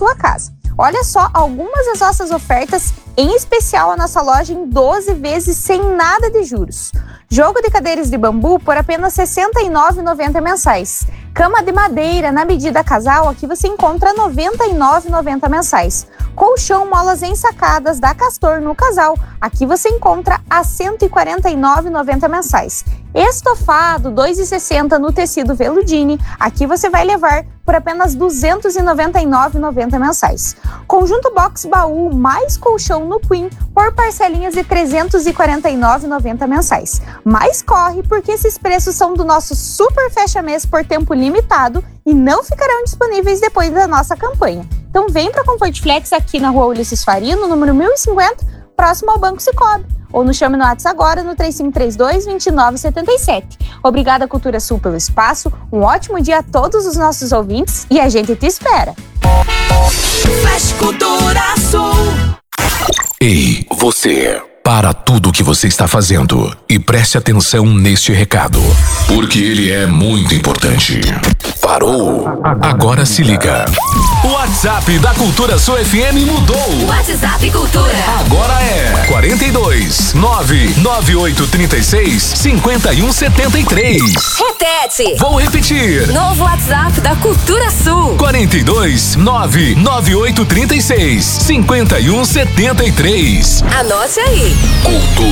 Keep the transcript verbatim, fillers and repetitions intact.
sua casa. Olha só algumas das nossas ofertas, em especial a nossa loja em doze vezes sem nada de juros. Jogo de cadeiras de bambu por apenas sessenta e nove reais e noventa centavos mensais. Cama de madeira na medida casal, aqui você encontra noventa e nove reais e noventa centavos mensais. Colchão molas ensacadas da Castor no casal, aqui você encontra a cento e quarenta e nove reais e noventa centavos mensais. Estofado dois reais e sessenta centavos no tecido veludine, aqui você vai levar por apenas duzentos e noventa e nove reais e noventa centavos mensais. Conjunto box baú mais colchão no Queen por parcelinhas de trezentos e quarenta e nove reais e noventa centavos mensais. Mas corre, porque esses preços são do nosso super fecha-mês por tempo limitado e não ficarão disponíveis depois da nossa campanha. Então vem para Comfort Flex aqui na rua Ulisses Faria, no número mil e cinquenta, próximo ao Banco Sicoob. Ou nos chame no WhatsApp agora no três cinco três dois, dois nove sete sete. Obrigada, Cultura Sul, pelo espaço. Um ótimo dia a todos os nossos ouvintes e a gente te espera. Flash Cultura Sul. Ei, você. Para tudo o que você está fazendo e preste atenção neste recado, porque ele é muito importante. Parou? Agora se liga. O WhatsApp da Cultura Sul F M mudou. WhatsApp Cultura. Agora é quarenta e dois, nove nove oito três seis, cinco um sete três. Repete. Vou repetir. Novo WhatsApp da Cultura Sul. quarenta e dois, nove nove oito três seis, cinco um sete três. Anote aí. Cultura.